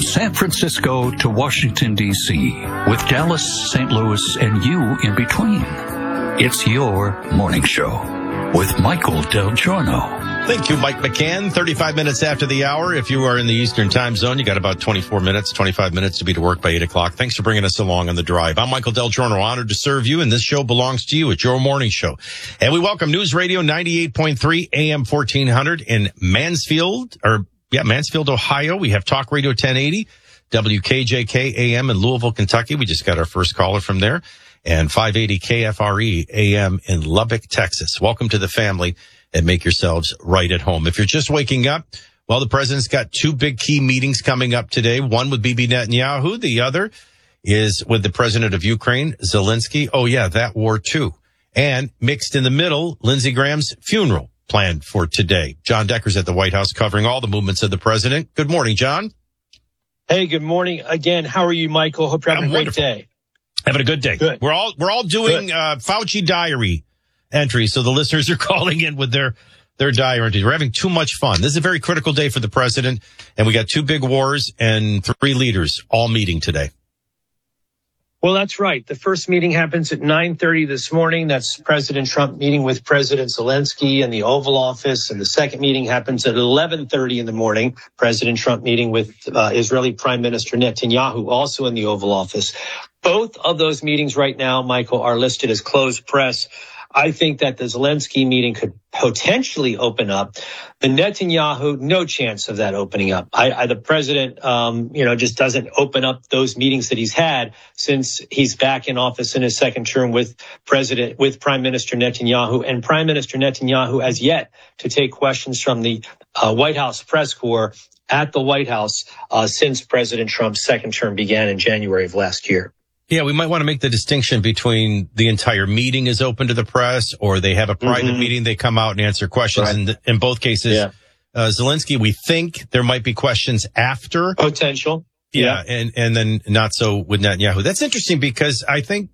San Francisco to Washington, D.C., with Dallas, St. Louis, and you in between. It's your morning show with Michael Del Giorno. Thank you, Mike McCann. 35 minutes after the hour. If you are in the Eastern time zone, you got about 25 minutes to be to work by 8 o'clock. Thanks for bringing us along on the drive. I'm Michael Del Giorno, honored to serve you, and this show belongs to you. It's your morning show. And we welcome News Radio 98.3 AM 1400 in Mansfield, Ohio. We have Talk Radio 1080, WKJK AM in Louisville, Kentucky. We just got our first caller from there. And 580 KFRE AM in Lubbock, Texas. Welcome to the family. And make yourselves right at home. If you're just waking up, well, the president's got two big key meetings coming up today. One with Bibi Netanyahu. The other is with the president of Ukraine, Zelensky. Oh, yeah, that war, too. And mixed in the middle, Lindsey Graham's funeral planned for today. John Decker's at the White House covering all the movements of the president. Good morning, John. Hey, good morning again. How are you, Michael? Hope you're having a great day. Having a good day. Good. We're all doing Fauci diary entries, so the listeners are calling in with their diary entries. We're having too much fun. This is a very critical day for the president, and we got two big wars and three leaders all meeting today. Well, that's right. The first meeting happens at 9:30 this morning. That's President Trump meeting with President Zelensky in the Oval Office. And the second meeting happens at 11:30 in the morning. President Trump meeting with Israeli Prime Minister Netanyahu, also in the Oval Office. Both of those meetings right now, Michael, are listed as closed press. I think that the Zelensky meeting could potentially open up. The Netanyahu, no chance of that opening up. The president, just doesn't open up those meetings that he's had since he's back in office in his second term with Prime Minister Netanyahu. And Prime Minister Netanyahu has yet to take questions from the White House press corps at the White House since President Trump's second term began in January of last year. Yeah, we might want to make the distinction between the entire meeting is open to the press or they have a private meeting, they come out and answer questions. Right. And in both cases, Zelensky, we think there might be questions after. Potential. Yeah. And then not so with Netanyahu. That's interesting because I think,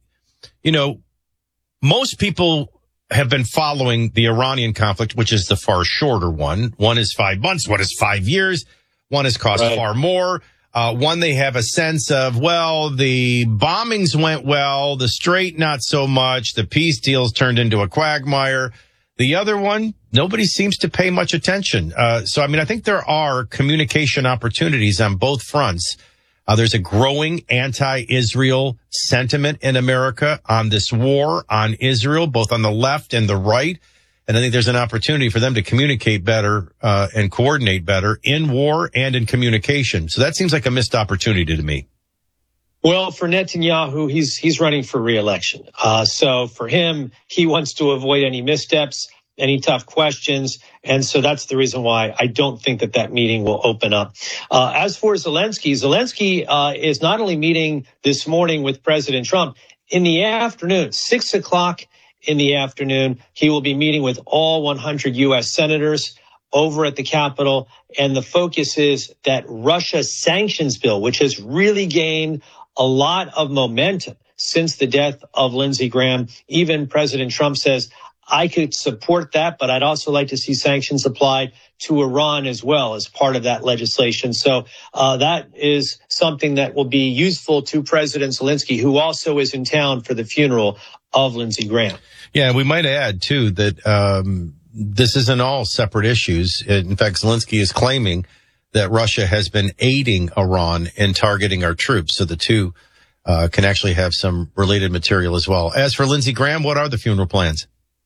most people have been following the Iranian conflict, which is the far shorter one. One is 5 months. One is 5 years. One has cost far more. One, they have a sense of, well, the bombings went well, the Strait not so much, the peace deals turned into a quagmire. The other one, nobody seems to pay much attention. I think there are communication opportunities on both fronts. There's a growing anti-Israel sentiment in America on this war on Israel, both on the left and the right. And I think there's an opportunity for them to communicate better and coordinate better in war and in communication. So that seems like a missed opportunity to me. Well, for Netanyahu, he's running for re-election. So for him, he wants to avoid any missteps, any tough questions. And so that's the reason why I don't think that meeting will open up. As for Zelensky is not only meeting this morning with President Trump in the afternoon, 6 o'clock in the afternoon, he will be meeting with all 100 U.S. senators over at the Capitol. And the focus is that Russia sanctions bill, which has really gained a lot of momentum since the death of Lindsey Graham. Even President Trump says, I could support that, but I'd also like to see sanctions applied to Iran as well as part of that legislation. So that is something that will be useful to President Zelensky, who also is in town for the funeral of Lindsey Graham. Yeah, we might add, too, that this isn't all separate issues. In fact, Zelensky is claiming that Russia has been aiding Iran in targeting our troops. So the two can actually have some related material as well. As for Lindsey Graham, what are the funeral plans?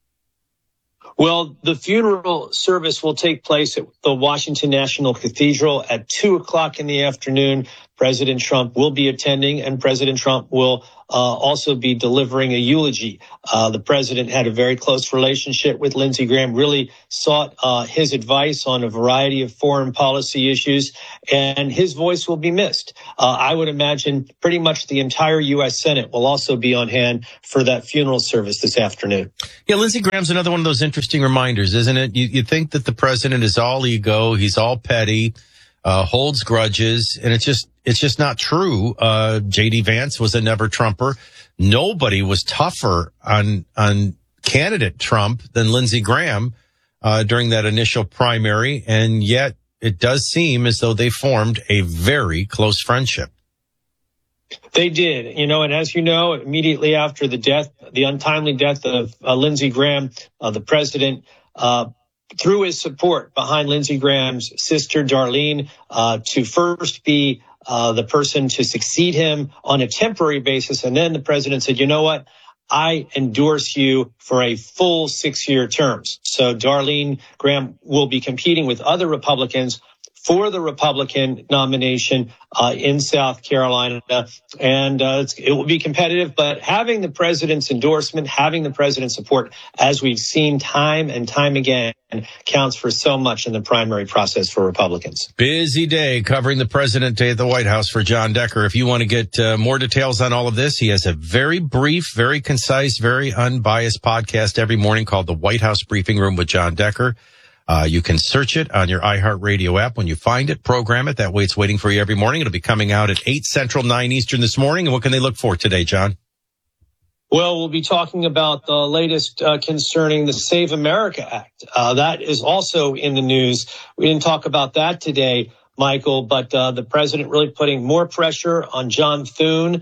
Well, the funeral service will take place at the Washington National Cathedral at 2 o'clock in the afternoon. President Trump will be attending, and President Trump will also be delivering a eulogy. The president had a very close relationship with Lindsey Graham, really sought his advice on a variety of foreign policy issues, and his voice will be missed. I would imagine pretty much the entire U.S. Senate will also be on hand for that funeral service this afternoon. Yeah, Lindsey Graham's another one of those interesting reminders, isn't it? You think that the president is all ego, he's all petty, holds grudges, and it's just not true. J.D. Vance was a never Trumper. Nobody was tougher on candidate Trump than Lindsey Graham during that initial primary, and yet it does seem as though they formed a very close friendship. They did, and as you know, immediately after the untimely death of Lindsey Graham, the president, threw his support behind Lindsey Graham's sister, Darlene, to first be the person to succeed him on a temporary basis. And then the president said, you know what? I endorse you for a full 6-year terms. So Darlene Graham will be competing with other Republicans for the Republican nomination in South Carolina. And it will be competitive, but having the president's endorsement, having the president's support, as we've seen time and time again, counts for so much in the primary process for Republicans. Busy day covering the President Day at the White House for John Decker. If you want to get more details on all of this, he has a very brief, very concise, very unbiased podcast every morning called The White House Briefing Room with John Decker. You can search it on your iHeartRadio app. When you find it, program it. That way it's waiting for you every morning. It'll be coming out at 8 Central, 9 Eastern this morning. And what can they look for today, John? Well, we'll be talking about the latest concerning the Save America Act. That is also in the news. We didn't talk about that today, Michael, but the president really putting more pressure on John Thune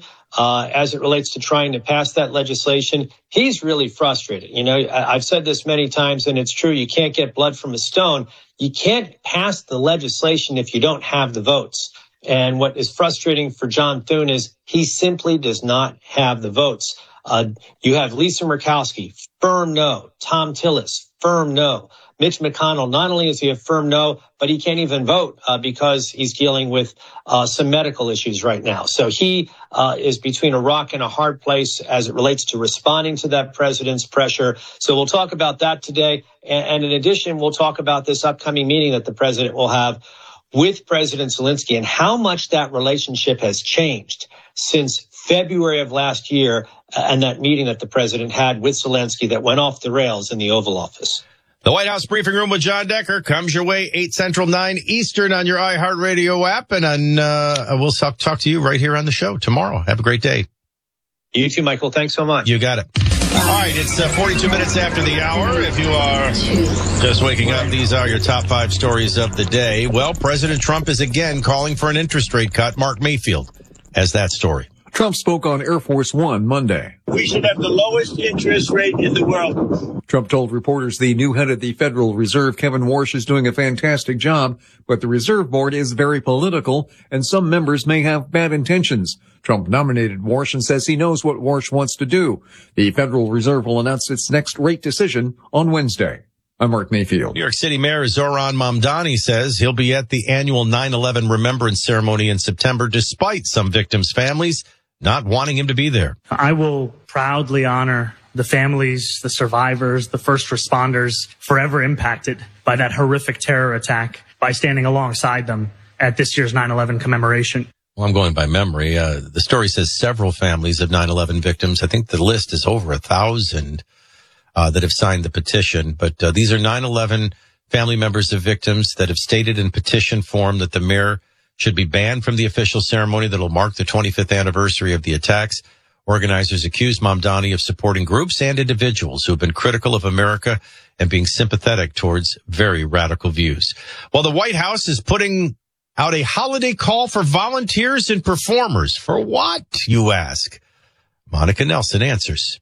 as it relates to trying to pass that legislation. He's really frustrated. I've said this many times, and it's true. You can't get blood from a stone. You can't pass the legislation if you don't have the votes. And what is frustrating for John Thune is he simply does not have the votes. You have Lisa Murkowski, firm no. Tom Tillis, firm no. Mitch McConnell, not only is he a firm no, but he can't even vote because he's dealing with some medical issues right now. So he is between a rock and a hard place as it relates to responding to that president's pressure. So we'll talk about that today. And in addition, we'll talk about this upcoming meeting that the president will have with President Zelensky and how much that relationship has changed since February of last year and that meeting that the president had with Zelensky that went off the rails in the Oval Office. The White House Briefing Room with John Decker comes your way 8 Central, 9 Eastern on your iHeartRadio app. And we'll talk to you right here on the show tomorrow. Have a great day. You too, Michael. Thanks so much. You got it. All right, it's 42 minutes after the hour. If you are just waking up, these are your top 5 stories of the day. Well, President Trump is again calling for an interest rate cut. Mark Mayfield has that story. Trump spoke on Air Force One Monday. We should have the lowest interest rate in the world. Trump told reporters the new head of the Federal Reserve, Kevin Warsh, is doing a fantastic job, but the Reserve Board is very political and some members may have bad intentions. Trump nominated Warsh and says he knows what Warsh wants to do. The Federal Reserve will announce its next rate decision on Wednesday. I'm Mark Mayfield. New York City Mayor Zohran Mamdani says he'll be at the annual 9/11 Remembrance Ceremony in September, despite some victims' families not wanting him to be there. I will proudly honor the families, the survivors, the first responders forever impacted by that horrific terror attack by standing alongside them at this year's 9/11 commemoration. Well, I'm going by memory. The story says several families of 9/11 victims. I think the list is over 1,000 that have signed the petition. But these are 9/11 family members of victims that have stated in petition form that the mayor should be banned from the official ceremony that will mark the 25th anniversary of the attacks. Organizers accuse Mamdani of supporting groups and individuals who have been critical of America and being sympathetic towards very radical views. Well, the White House is putting out a holiday call for volunteers and performers. For what, you ask? Monica Nelson answers.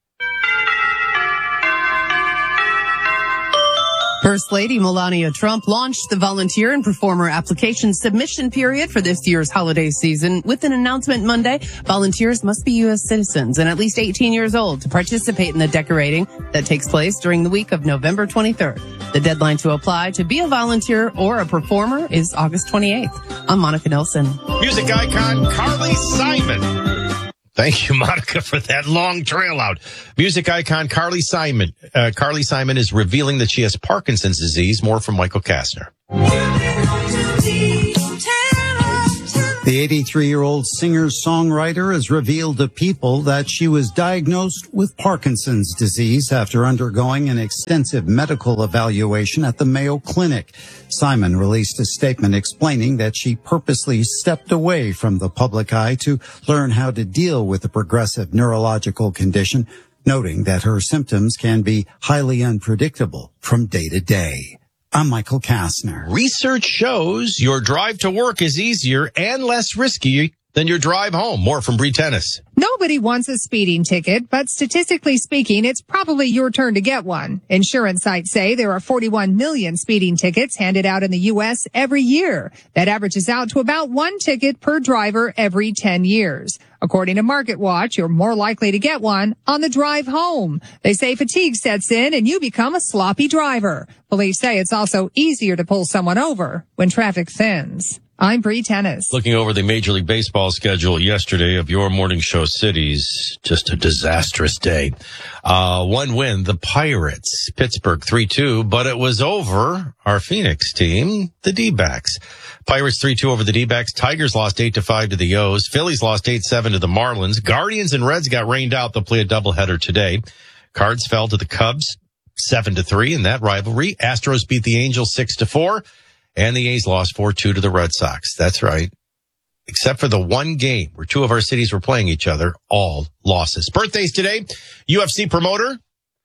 First Lady Melania Trump launched the volunteer and performer application submission period for this year's holiday season with an announcement Monday. Volunteers must be U.S. citizens and at least 18 years old to participate in the decorating that takes place during the week of November 23rd. The deadline to apply to be a volunteer or a performer is August 28th. I'm Monica Nelson. Music icon Carly Simon. Thank you, Monica, for that long trail out. Music icon Carly Simon. Carly Simon is revealing that she has Parkinson's disease. More from Michael Kastner. The 83-year-old singer-songwriter has revealed to People that she was diagnosed with Parkinson's disease after undergoing an extensive medical evaluation at the Mayo Clinic. Simon released a statement explaining that she purposely stepped away from the public eye to learn how to deal with the progressive neurological condition, noting that her symptoms can be highly unpredictable from day to day. I'm Michael Kastner. Research shows your drive to work is easier and less risky than your drive home. More from Bree Tennis. Nobody wants a speeding ticket, but statistically speaking, it's probably your turn to get one. Insurance sites say there are 41 million speeding tickets handed out in the U.S. every year. That averages out to about one ticket per driver every 10 years. According to MarketWatch, you're more likely to get one on the drive home. They say fatigue sets in and you become a sloppy driver. Police say it's also easier to pull someone over when traffic thins. I'm Bree Tennis. Looking over the Major League Baseball schedule yesterday of your morning show cities, just a disastrous day. One win, the Pirates, Pittsburgh 3-2, but it was over our Phoenix team, the D-backs. Pirates 3-2 over the D-backs. Tigers lost 8-5 to the O's. Phillies lost 8-7 to the Marlins. Guardians and Reds got rained out. They'll play a doubleheader today. Cards fell to the Cubs 7-3 in that rivalry. Astros beat the Angels 6-4. And the A's lost 4-2 to the Red Sox. That's right. Except for the one game where two of our cities were playing each other, all losses. Birthdays today, UFC promoter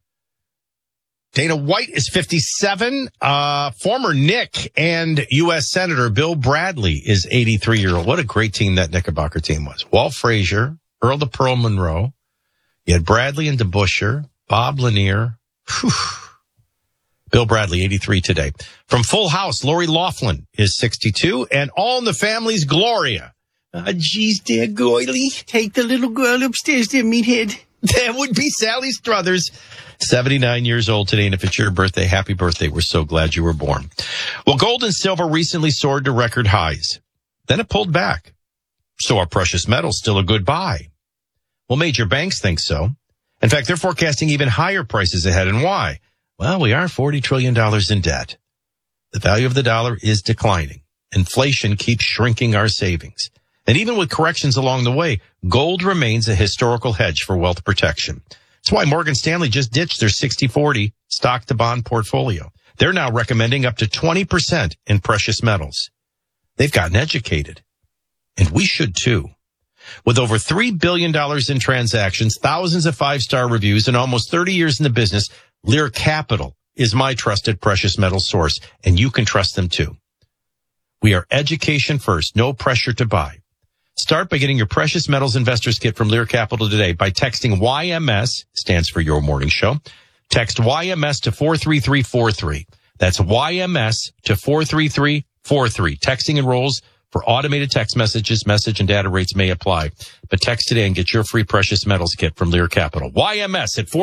Dana White is 57. Former Knick and U.S. Senator Bill Bradley is 83-year-old. What a great team that Knickerbocker team was. Walt Frazier, Earl to Pearl Monroe. You had Bradley and DeBusschere, Bob Lanier. Whew. Bill Bradley, 83 today. From Full House, Lori Loughlin is 62, and All in the Family's Gloria. Geez, dear Goily, take the little girl upstairs there, meathead. That would be Sally Struthers, 79 years old today, and if it's your birthday, happy birthday. We're so glad you were born. Well, gold and silver recently soared to record highs. Then it pulled back. So are precious metals still a good buy? Well, major banks think so. In fact, they're forecasting even higher prices ahead, and why? Well, we are $40 trillion in debt. The value of the dollar is declining. Inflation keeps shrinking our savings. And even with corrections along the way, gold remains a historical hedge for wealth protection. That's why Morgan Stanley just ditched their 60-40 stock-to-bond portfolio. They're now recommending up to 20% in precious metals. They've gotten educated. And we should too. With over $3 billion in transactions, thousands of five-star reviews, and almost 30 years in the business, Lear Capital is my trusted precious metal source, and you can trust them too. We are education first, no pressure to buy. Start by getting your Precious Metals Investors Kit from Lear Capital today by texting YMS, stands for Your Morning Show. Text YMS to 43343. That's YMS to 43343. Texting enrolls for automated text messages. Message and data rates may apply. But text today and get your free Precious Metals Kit from Lear Capital. YMS at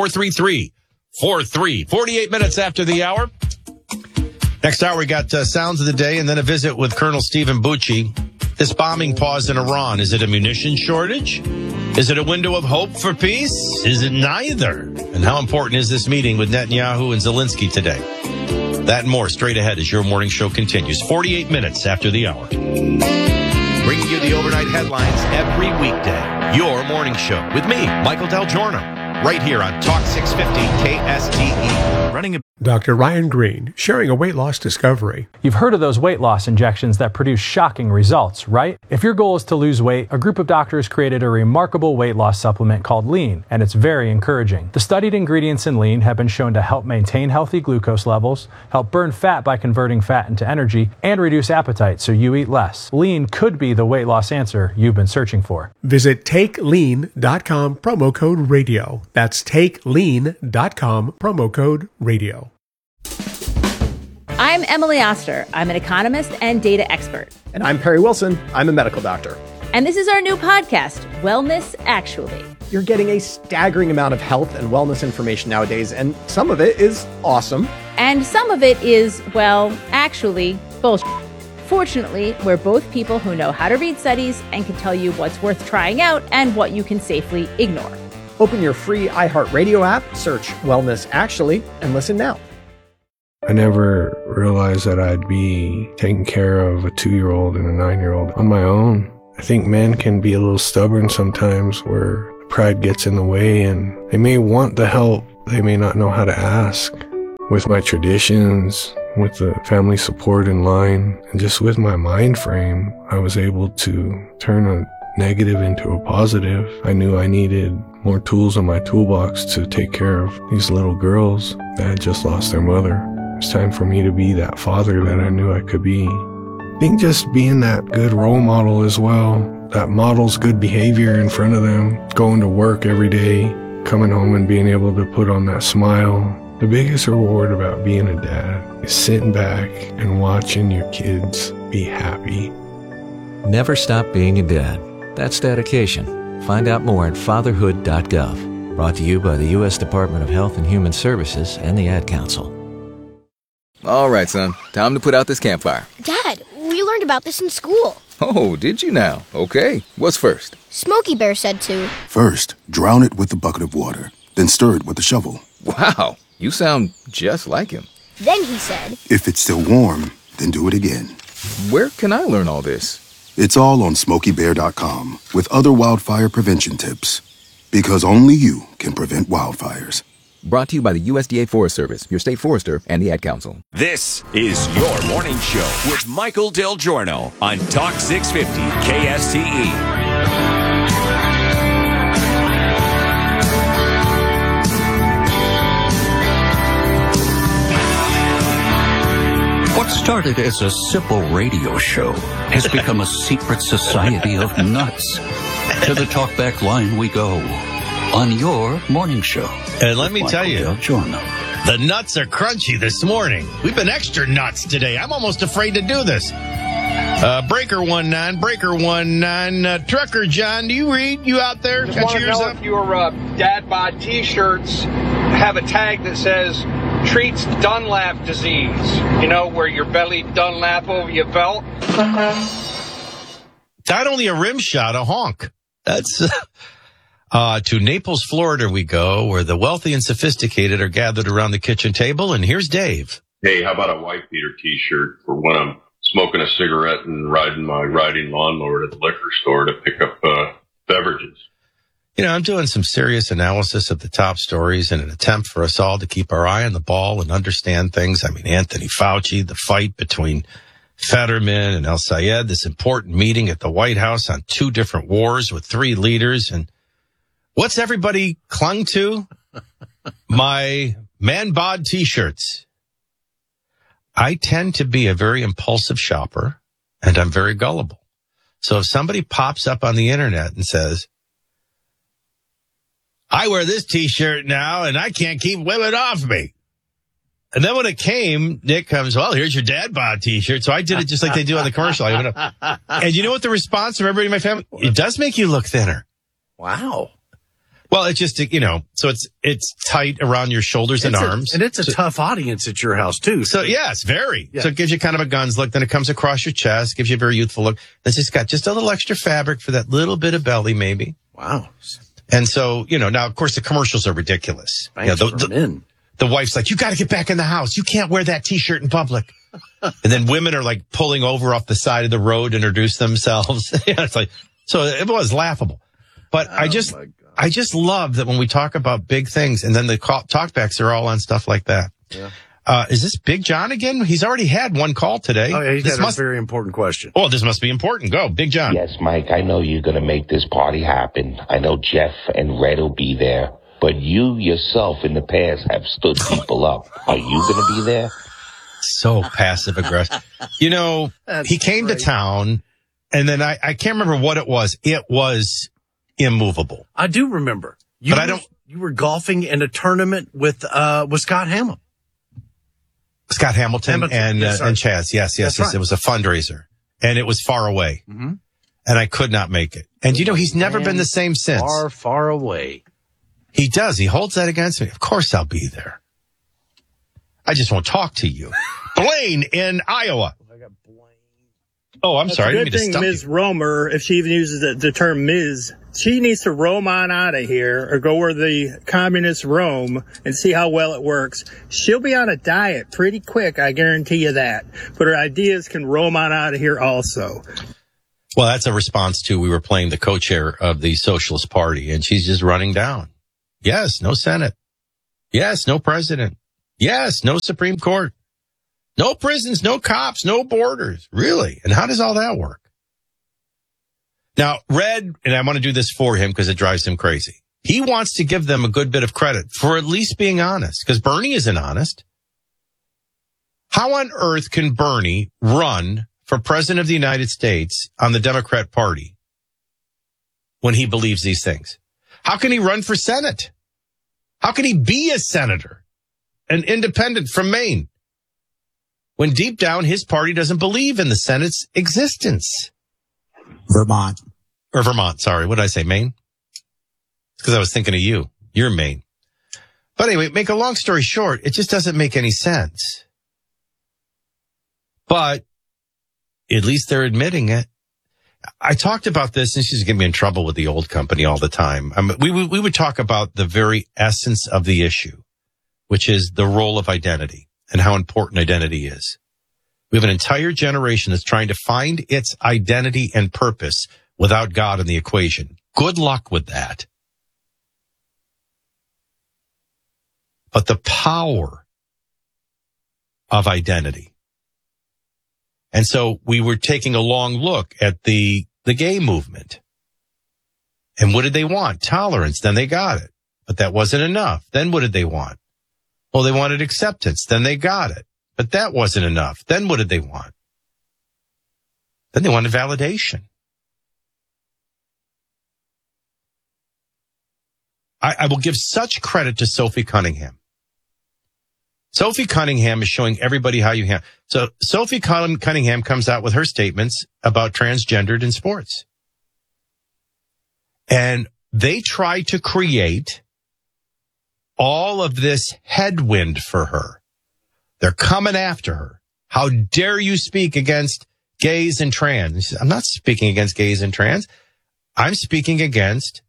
43343. 48 minutes after the hour. Next hour, we got Sounds of the Day and then a visit with Colonel Stephen Bucci. This bombing pause in Iran, is it a munition shortage? Is it a window of hope for peace? Is it neither? And how important is this meeting with Netanyahu and Zelensky today? That and more straight ahead as your morning show continues. 48 minutes after the hour. Bringing you the overnight headlines every weekday. Your morning show with me, Michael Del Giorno, right here on Talk 650 KSTE. Dr. Ryan Green, sharing a weight loss discovery. You've heard of those weight loss injections that produce shocking results, right? If your goal is to lose weight, a group of doctors created a remarkable weight loss supplement called Lean, and it's very encouraging. The studied ingredients in Lean have been shown to help maintain healthy glucose levels, help burn fat by converting fat into energy, and reduce appetite so you eat less. Lean could be the weight loss answer you've been searching for. Visit TakeLean.com, promo code radio. That's TakeLean.com, promo code radio. I'm Emily Oster. I'm an economist and data expert. And I'm Perry Wilson. I'm a medical doctor. And this is our new podcast, Wellness Actually. You're getting a staggering amount of health and wellness information nowadays, and some of it is awesome. And some of it is, well, actually, bullshit. Fortunately, we're both people who know how to read studies and can tell you what's worth trying out and what you can safely ignore. Open your free iHeartRadio app, search Wellness Actually, and listen now. I never realized that I'd be taking care of a 2-year-old and a 9-year-old on my own. I think men can be a little stubborn sometimes where pride gets in the way and they may want the help, they may not know how to ask. With my traditions, with the family support in line, and just with my mind frame, I was able to turn a negative into a positive. I knew I needed more tools in my toolbox to take care of these little girls that had just lost their mother. It's time for me to be that father that I knew I could be. I think just being that good role model as well, that models good behavior in front of them, going to work every day, coming home and being able to put on that smile. The biggest reward about being a dad is sitting back and watching your kids be happy. Never stop being a dad. That's dedication. Find out more at fatherhood.gov. Brought to you by the U.S. Department of Health and Human Services and the Ad Council. All right, son. Time to put out this campfire. Dad, we learned about this in school. Oh, did you now? Okay. What's first? Smokey Bear said to. First, drown it with a bucket of water, then stir it with a shovel. Wow, you sound just like him. Then he said, if it's still warm, then do it again. Where can I learn all this? It's all on SmokeyBear.com with other wildfire prevention tips. Because only you can prevent wildfires. Brought to you by the USDA Forest Service, your state forester, and the Ad Council. This is your morning show with Michael Del Giorno on Talk 650 KSTE. What started as a simple radio show has become a secret society of nuts. To the talkback line we go on your morning show. And let me tell you, the nuts are crunchy this morning. We've been extra nuts today. I'm almost afraid to do this. Breaker 19, Trucker John, do you read? You out there? Just want to know if your dad bod T-shirts have a tag that says treats Dunlap disease. You know, where your belly Dunlap over your belt. Not only a rim shot, a honk. That's to Naples, Florida we go, where the wealthy and sophisticated are gathered around the kitchen table. And here's Dave. Hey, how about a wife beater T-shirt for when I'm smoking a cigarette and riding my riding lawnmower to the liquor store to pick up beverages? You know, I'm doing some serious analysis of the top stories in an attempt for us all to keep our eye on the ball and understand things. I mean, Anthony Fauci, the fight between Fetterman and El Sayed, this important meeting at the White House on 2 different wars with 3 leaders. And what's everybody clung to? My man bod T-shirts. I tend to be a very impulsive shopper, and I'm very gullible. So if somebody pops up on the internet and says, I wear this T-shirt now, and I can't keep women off me. And then when it came, Nick comes, well, here's your dad bod T-shirt. So I did it just like they do on the commercial. And you know what the response from everybody in my family? It does make you look thinner. Wow. Well, it's just, you know, so it's tight around your shoulders and arms. And it's a tough audience at your house, too. So, yes, very. Yeah. So it gives you kind of a guns look. Then it comes across your chest, gives you a very youthful look. It's just got just a little extra fabric for that little bit of belly, maybe. Wow. And so, you know, now, of course, the commercials are ridiculous. The wife's like, you got to get back in the house. You can't wear that T-shirt in public. And then women are like pulling over off the side of the road to introduce themselves. It's like, so it was laughable. But I just love that when we talk about big things and then the talkbacks are all on stuff like that. Yeah. Is this Big John again? He's already had one call today. Oh, yeah, he's got a very important question. Oh, this must be important. Go, Big John. Yes, Mike, I know you're going to make this party happen. I know Jeff and Red will be there. But you yourself in the past have stood people up. Are you going to be there? So passive aggressive. You know, he came to town and then I can't remember what it was. It was immovable. I do remember. You were golfing in a tournament with Scott Hamilton. Scott Hamilton and Chaz. Yes. Right. It was a fundraiser and it was far away. Mm-hmm. And I could not make it. And you know, he's never been the same since. Far, far away. He does. He holds that against me. Of course I'll be there. I just won't talk to you. Blaine in Iowa. Oh, I'm sorry. Good thing Ms. Romer, if she even uses the term Ms., she needs to roam on out of here or go where the communists roam and see how well it works. She'll be on a diet pretty quick, I guarantee you that. But her ideas can roam on out of here also. Well, that's a response to we were playing the co-chair of the Socialist Party, and she's just running down. Yes, no Senate. Yes, no president. Yes, no Supreme Court. No prisons, no cops, no borders. Really? And how does all that work? Now, Red, and I want to do this for him because it drives him crazy. He wants to give them a good bit of credit for at least being honest, because Bernie isn't honest. How on earth can Bernie run for president of the United States on the Democrat Party when he believes these things? How can he run for Senate? How can he be a senator, an independent from Maine, when deep down his party doesn't believe in the Senate's existence? Vermont. Or Vermont, sorry. What did I say, Maine? It's because I was thinking of you. You're Maine. But anyway, make a long story short, it just doesn't make any sense. But at least they're admitting it. I talked about this, and she's getting me in trouble with the old company all the time. We would talk about the very essence of the issue, which is the role of identity and how important identity is. We have an entire generation that's trying to find its identity and purpose without God in the equation. Good luck with that. But the power of identity. And so we were taking a long look at the gay movement. And what did they want? Tolerance. Then they got it. But that wasn't enough. Then what did they want? Well, they wanted acceptance. Then they got it. But that wasn't enough. Then what did they want? Then they wanted validation. I will give such credit to Sophie Cunningham. Sophie Cunningham is showing everybody how you handle. So Sophie Cunningham comes out with her statements about transgendered in sports. And they try to create all of this headwind for her. They're coming after her. How dare you speak against gays and trans? I'm not speaking against gays and trans. I'm speaking against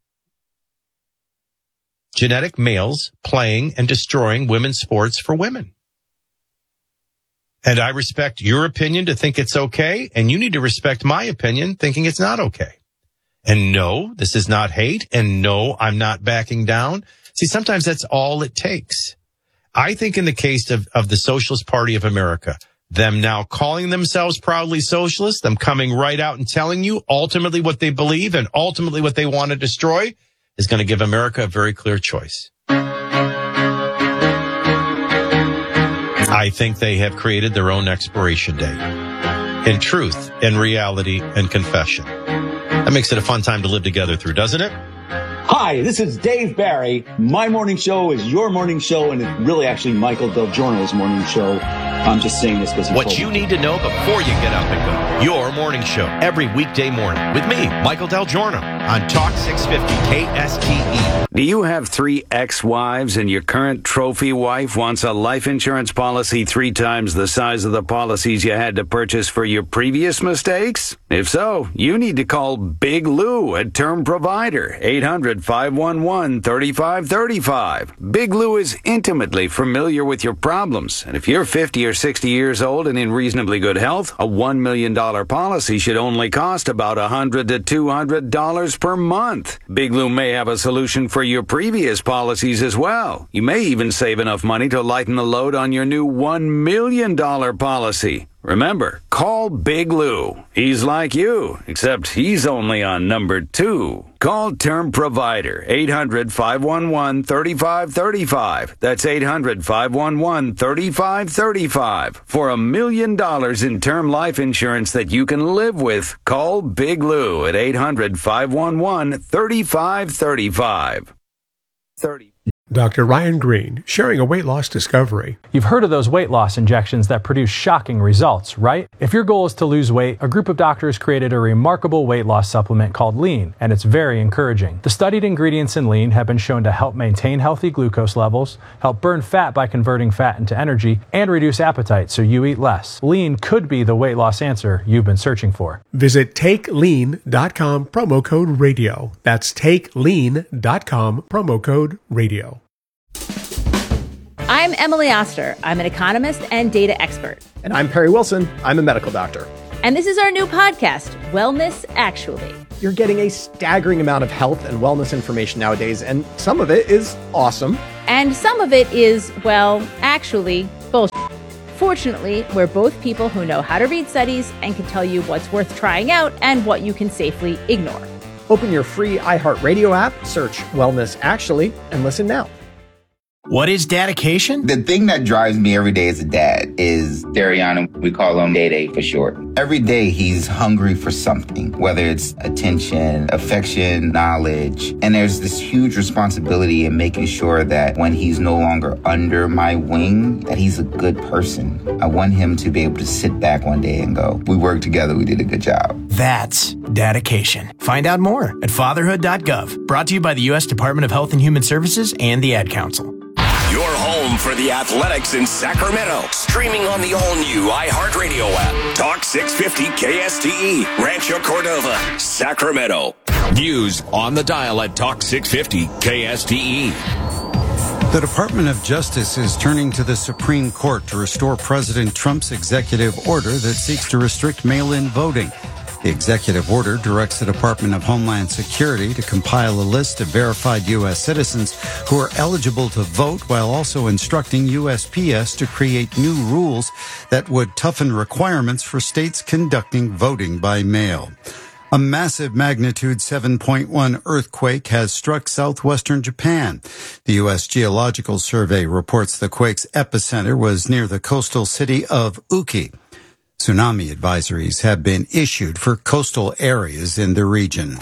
genetic males playing and destroying women's sports for women. And I respect your opinion to think it's okay, and you need to respect my opinion thinking it's not okay. And no, this is not hate, and no, I'm not backing down. See, sometimes that's all it takes. I think in the case of the Socialist Party of America, them now calling themselves proudly socialists, them coming right out and telling you ultimately what they believe and ultimately what they want to destroy, is going to give America a very clear choice. I think they have created their own expiration date in truth, in reality, and confession. That makes it a fun time to live together through, doesn't it? Hi, this is Dave Barry. My morning show is your morning show, and it's really actually Michael Del Giorno's morning show. I'm just saying this because what you need to know before you get up and go. Your morning show every weekday morning with me, Michael Del Giorno, on Talk 650 KSTE. Do you have 3 ex-wives and your current trophy wife wants a life insurance policy 3 times the size of the policies you had to purchase for your previous mistakes? If so, you need to call Big Lou at Term Provider, 800-511-3535. Big Lou is intimately familiar with your problems, and if you're 50 or 60 years old and in reasonably good health, a $1 million policy should only cost about $100 to $200 per month. Big Lou may have a solution for your previous policies as well. You may even save enough money to lighten the load on your new $1 million policy. Remember, call Big Lou. He's like you, except he's only on number 2. Call Term Provider, 800-511-3535. That's 800-511-3535. For $1 million in term life insurance that you can live with, call Big Lou at 800-511-3535. Dr. Ryan Green, sharing a weight loss discovery. You've heard of those weight loss injections that produce shocking results, right? If your goal is to lose weight, a group of doctors created a remarkable weight loss supplement called Lean, and it's very encouraging. The studied ingredients in Lean have been shown to help maintain healthy glucose levels, help burn fat by converting fat into energy, and reduce appetite so you eat less. Lean could be the weight loss answer you've been searching for. Visit TakeLean.com, promo code radio. That's TakeLean.com, promo code radio. I'm Emily Oster. I'm an economist and data expert. And I'm Perry Wilson. I'm a medical doctor. And this is our new podcast, Wellness Actually. You're getting a staggering amount of health and wellness information nowadays, and some of it is awesome. And some of it is, well, actually, bullshit. Fortunately, we're both people who know how to read studies and can tell you what's worth trying out and what you can safely ignore. Open your free iHeartRadio app, search Wellness Actually, and listen now. What is dedication? The thing that drives me every day as a dad is Dariana. We call him Day for short. Every day he's hungry for something, whether it's attention, affection, knowledge. And there's this huge responsibility in making sure that when he's no longer under my wing, that he's a good person. I want him to be able to sit back one day and go, we worked together, we did a good job. That's dedication. Find out more at fatherhood.gov. Brought to you by the U.S. Department of Health and Human Services and the Ad Council. Your home for the Athletics in Sacramento. Streaming on the all-new iHeartRadio app. Talk 650 KSTE. Rancho Cordova, Sacramento. News on the dial at Talk 650 KSTE. The Department of Justice is turning to the Supreme Court to restore President Trump's executive order that seeks to restrict mail-in voting. The executive order directs the Department of Homeland Security to compile a list of verified U.S. citizens who are eligible to vote, while also instructing USPS to create new rules that would toughen requirements for states conducting voting by mail. A massive magnitude 7.1 earthquake has struck southwestern Japan. The U.S. Geological Survey reports the quake's epicenter was near the coastal city of Uki. Tsunami advisories have been issued for coastal areas in the region.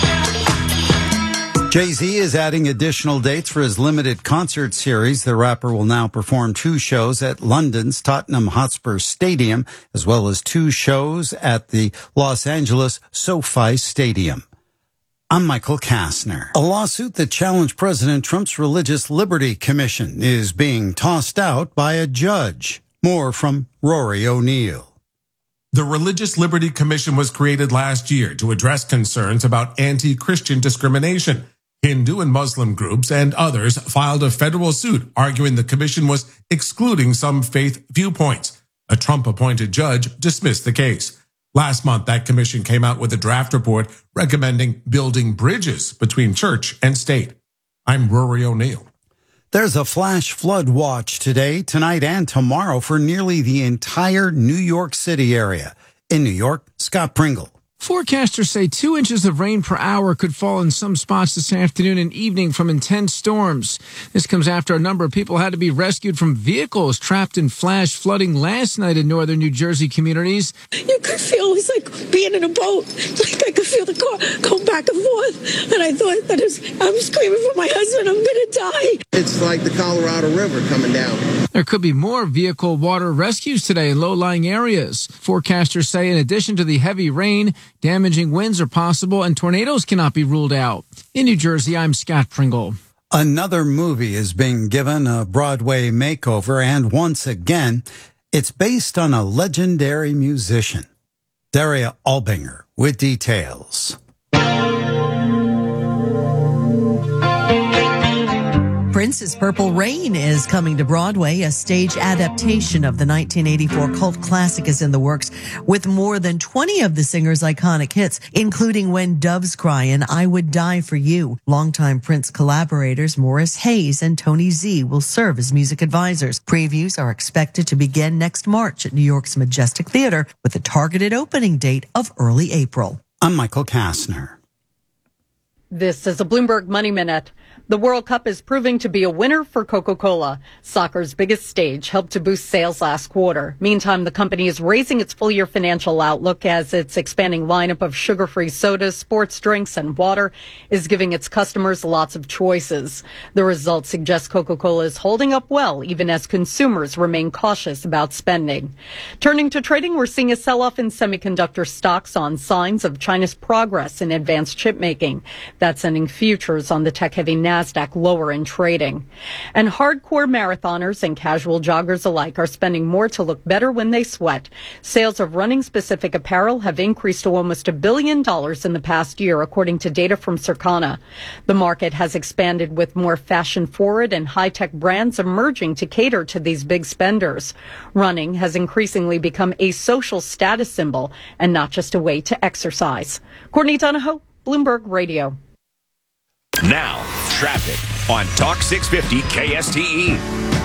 Jay-Z is adding additional dates for his limited concert series. The rapper will now perform 2 shows at London's Tottenham Hotspur Stadium, as well as 2 shows at the Los Angeles SoFi Stadium. I'm Michael Kastner. A lawsuit that challenged President Trump's Religious Liberty Commission is being tossed out by a judge. More from Rory O'Neill. The Religious Liberty Commission was created last year to address concerns about anti-Christian discrimination. Hindu and Muslim groups and others filed a federal suit arguing the commission was excluding some faith viewpoints. A Trump-appointed judge dismissed the case. Last month, that commission came out with a draft report recommending building bridges between church and state. I'm Rory O'Neill. There's a flash flood watch today, tonight, and tomorrow for nearly the entire New York City area. In New York, Scott Pringle. Forecasters say 2 inches of rain per hour could fall in some spots this afternoon and evening from intense storms. This comes after a number of people had to be rescued from vehicles trapped in flash flooding last night in northern New Jersey communities. You could feel it was like being in a boat. Like I could feel the car going back and forth. And I thought that I was screaming for my husband, I'm going to die. It's like the Colorado River coming down. There could be more vehicle water rescues today in low-lying areas. Forecasters say in addition to the heavy rain, damaging winds are possible and tornadoes cannot be ruled out. In New Jersey, I'm Scott Pringle. Another movie is being given a Broadway makeover, and once again, it's based on a legendary musician. Daria Albinger with details. Prince's Purple Rain is coming to Broadway. A stage adaptation of the 1984 cult classic is in the works, with more than 20 of the singer's iconic hits, including When Doves Cry and I Would Die for You. Longtime Prince collaborators Morris Hayes and Tony Z will serve as music advisors. Previews are expected to begin next March at New York's Majestic Theater, with a targeted opening date of early April. I'm Michael Kastner. This is a Bloomberg Money Minute. The World Cup is proving to be a winner for Coca-Cola. Soccer's biggest stage helped to boost sales last quarter. Meantime, the company is raising its full-year financial outlook as its expanding lineup of sugar-free sodas, sports drinks, and water is giving its customers lots of choices. The results suggest Coca-Cola is holding up well, even as consumers remain cautious about spending. Turning to trading, we're seeing a sell-off in semiconductor stocks on signs of China's progress in advanced chip making. That's sending futures on the tech-heavy NASDAQ lower in trading. And hardcore marathoners and casual joggers alike are spending more to look better when they sweat. Sales of running-specific apparel have increased to almost $1 billion in the past year, according to data from Circana. The market has expanded with more fashion-forward and high-tech brands emerging to cater to these big spenders. Running has increasingly become a social status symbol and not just a way to exercise. Courtney Donahoe, Bloomberg Radio. Now, traffic on Talk 650 KSTE.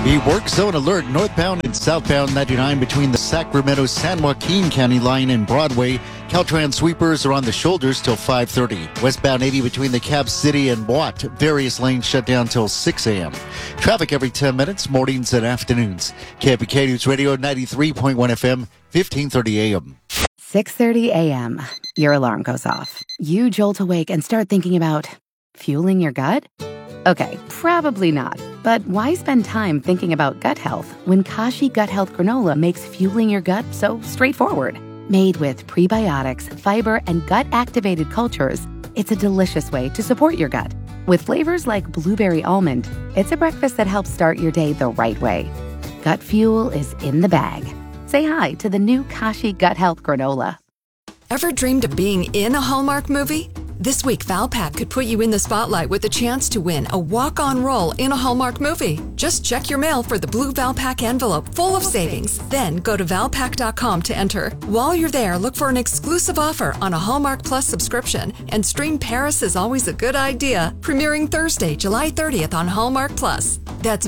A work zone alert northbound and southbound 99 between the Sacramento-San Joaquin County line and Broadway. Caltrans sweepers are on the shoulders till 5:30. Westbound 80 between the Cap City and Watt. Various lanes shut down till 6 a.m. Traffic every 10 minutes, mornings and afternoons. KPK News Radio 93.1 FM, 1530 a.m. 6:30 a.m. Your alarm goes off. You jolt awake and start thinking about fueling your gut? Okay, probably not. But why spend time thinking about gut health when Kashi Gut Health Granola makes fueling your gut so straightforward? Made with prebiotics, fiber, and gut-activated cultures, it's a delicious way to support your gut. With flavors like blueberry almond, it's a breakfast that helps start your day the right way. Gut fuel is in the bag. Say hi to the new Kashi Gut Health Granola. Ever dreamed of being in a Hallmark movie? This week, Valpak could put you in the spotlight with a chance to win a walk-on role in a Hallmark movie. Just check your mail for the blue Valpak envelope full of savings. Then go to Valpak.com to enter. While you're there, look for an exclusive offer on a Hallmark Plus subscription and stream Paris is Always a Good Idea, premiering Thursday, July 30th on Hallmark Plus. That's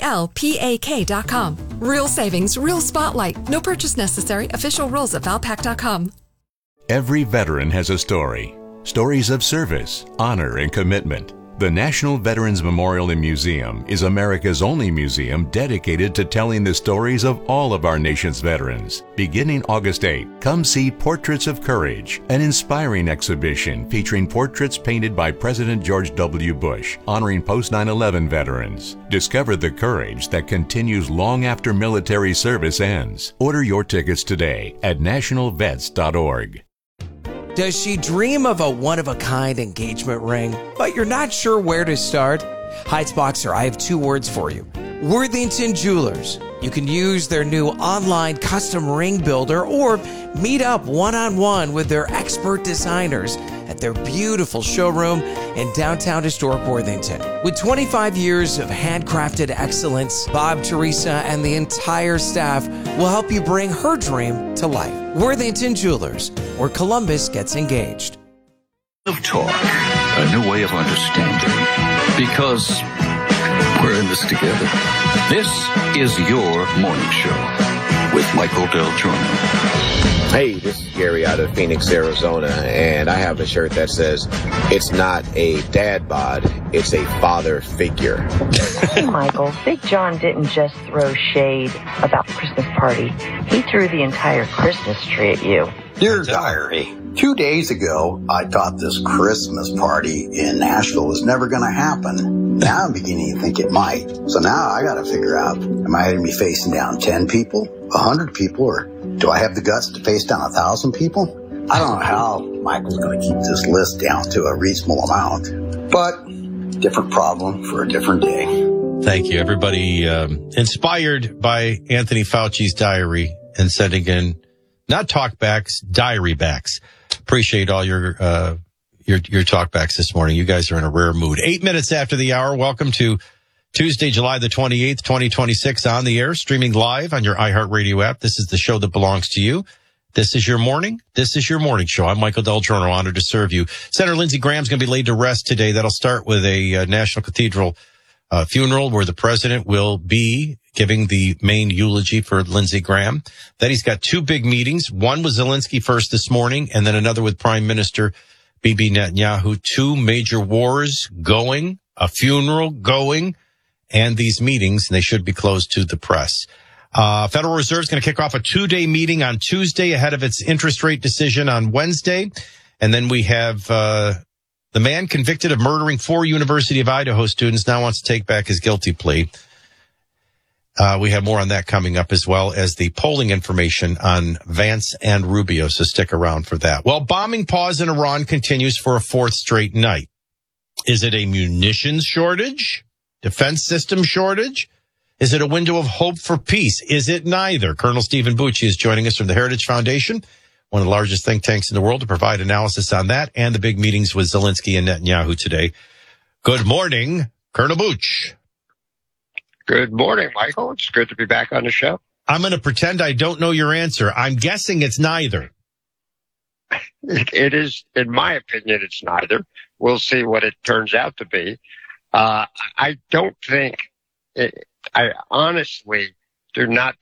VALPAK.com. Real savings, real spotlight. No purchase necessary. Official rules at Valpak.com. Every veteran has a story. Stories of service, honor, and commitment. The National Veterans Memorial and Museum is America's only museum dedicated to telling the stories of all of our nation's veterans. Beginning August 8, come see Portraits of Courage, an inspiring exhibition featuring portraits painted by President George W. Bush, honoring post-9/11 veterans. Discover the courage that continues long after military service ends. Order your tickets today at nationalvets.org. Does she dream of a one-of-a-kind engagement ring, but you're not sure where to start? Heights Boxer, I have two words for you. Worthington Jewelers. You can use their new online custom ring builder or meet up one-on-one with their expert designers at their beautiful showroom in downtown historic Worthington. With 25 years of handcrafted excellence, Bob, Teresa, and the entire staff will help you bring her dream to life. Worthington Jewelers, where Columbus gets engaged. Of talk, a new way of understanding, because we're in this together. This is your morning show with Michael Del Giorno. Hey, this is Gary out of Phoenix, Arizona, and I have a shirt that says, it's not a dad bod, it's a father figure. Hey, Michael, Big John didn't just throw shade about the Christmas party. He threw the entire Christmas tree at you. Dear Diary, 2 days ago, I thought this Christmas party in Nashville was never going to happen. Now I'm beginning to think it might. So now I got to figure out, am I going to be facing down 10 people, 100 people, or do I have the guts to face down 1,000 people? I don't know how Michael's going to keep this list down to a reasonable amount, but different problem for a different day. Thank you, everybody. Inspired by Anthony Fauci's diary and sending in not talkbacks, diary backs. Appreciate all your talkbacks this morning. You guys are in a rare mood. 8 minutes after the hour. Welcome to Tuesday, July the 28th, 2026, on the air, streaming live on your iHeartRadio app. This is the show that belongs to you. This is your morning. This is your morning show. I'm Michael Del Giorno, honored to serve you. Senator Lindsey Graham's going to be laid to rest today. That'll start with a National Cathedral funeral where the president will be giving the main eulogy for Lindsey Graham. Then he's got two big meetings. One with Zelensky first this morning, and then another with Prime Minister Bibi Netanyahu. Two major wars going, a funeral going, and these meetings, and they should be closed to the press. Federal Reserve is going to kick off a 2-day meeting on Tuesday ahead of its interest rate decision on Wednesday. And then we have the man convicted of murdering 4 University of Idaho students now wants to take back his guilty plea. We have more on that coming up, as well as the polling information on Vance and Rubio, so stick around for that. Well, bombing pause in Iran continues for a 4th straight night. Is it a munitions shortage? Defense system shortage? Is it a window of hope for peace? Is it neither? Colonel Stephen Bucci is joining us from the Heritage Foundation, one of the largest think tanks in the world, to provide analysis on that and the big meetings with Zelensky and Netanyahu today. Good morning, Colonel Bucci. Good morning, Michael. It's good to be back on the show. I'm going to pretend I don't know your answer. I'm guessing it's neither. It is, in my opinion, it's neither. We'll see what it turns out to be. I don't think I honestly do not